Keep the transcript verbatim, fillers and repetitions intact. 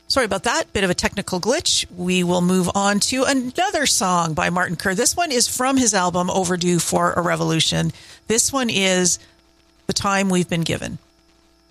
Sorry about that. Bit of a technical glitch. We will move on to another song by Martin Kerr. This one is from his album Overdue for a Revolution. This one is The Time We've Been Given.